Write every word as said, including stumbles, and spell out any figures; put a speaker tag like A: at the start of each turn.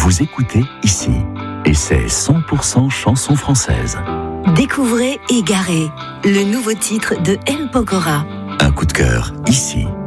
A: Vous écoutez ici, et c'est cent pour cent chanson française.
B: Découvrez Égaré, le nouveau titre de M. Pokora.
A: Un coup de cœur ici.